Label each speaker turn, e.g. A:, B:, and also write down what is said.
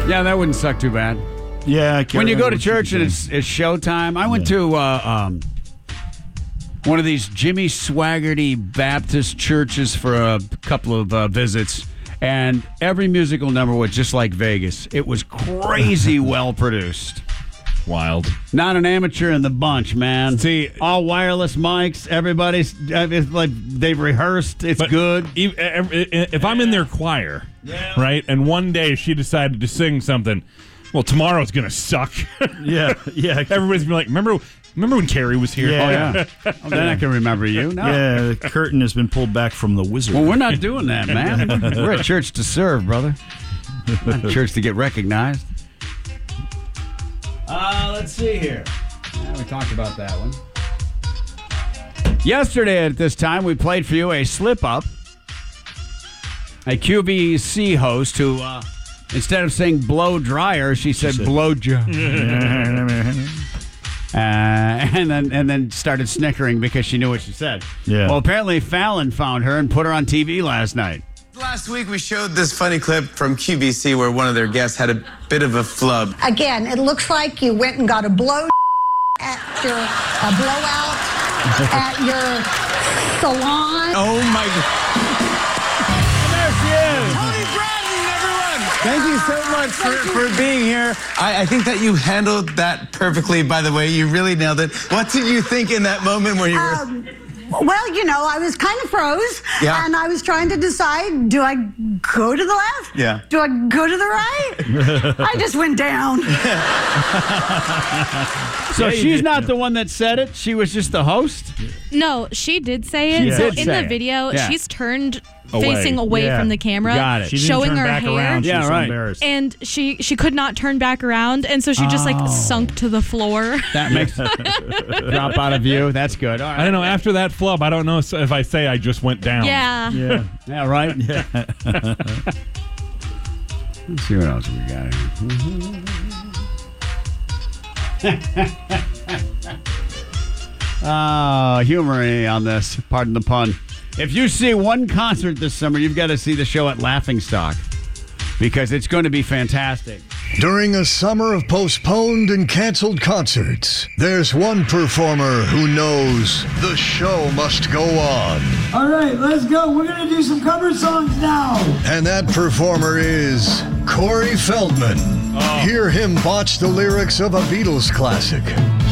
A: Yeah, that wouldn't suck too bad.
B: Yeah,
A: when you go to church and it's showtime. I went to one of these Jimmy Swaggerty Baptist churches for a couple of visits, and every musical number was just like Vegas. It was crazy well produced.
C: Wild.
A: Not an amateur in the bunch, man.
C: See,
A: all wireless mics. Everybody's it's like they've rehearsed. It's good.
C: If I'm in their choir, right, and one day she decided to sing something, well, tomorrow's gonna suck.
B: Yeah.
C: Everybody's gonna be like, remember when Carrie was here?
B: Yeah.
A: Oh, yeah. Then I can remember you. No.
B: Yeah, the curtain has been pulled back from the wizard.
A: Well, we're not doing that, man. We're at church to serve, brother. Not church to get recognized. Let's see here. Yeah, we talked about that one. Yesterday at this time, we played for you a slip-up. A QVC host who, instead of saying blow dryer, she said blow job. And then started snickering because she knew what she said.
B: Yeah.
A: Well, apparently Fallon found her and put her on TV last night.
D: Last week, we showed this funny clip from QVC where one of their guests had a bit of a flub.
E: Again, it looks like you went and got a blowout at your salon.
D: Oh, my God.
A: There she is.
D: Tony Bratton, everyone. Thank you so much for being here. I think that you handled that perfectly, by the way. You really nailed it. What did you think in that moment where you were...
E: Well, I was kind of froze, and I was trying to decide, do I go to the left?
D: Yeah.
E: Do I go to the right? I just went down.
A: So she's not the one that said it? She was just the host?
F: No, she did say it.
A: She
F: So
A: did
F: in
A: say
F: the
A: it.
F: video,
A: Yeah.
F: she's turned facing away from the camera,
A: Got it.
B: She didn't
F: showing
B: turn
F: her
B: back
F: hair.
B: around. She was so
A: right.
B: embarrassed.
F: And she could not turn back around, and so she just sunk to the floor.
A: That makes drop out of view. That's good. All right.
C: I don't know. After that flub, I don't know if I say I just went down.
F: Yeah.
A: Yeah, right? Yeah. Let's see what else we got here. Humor on this. Pardon the pun. If you see one concert this summer, you've got to see the show at Laughingstock because it's going to be fantastic.
G: During a summer of postponed and canceled concerts, there's one performer who knows the show must go on.
H: All right, let's go. We're going to do some cover songs now.
G: And that performer is Corey Feldman. Hear him botch the lyrics of a Beatles classic.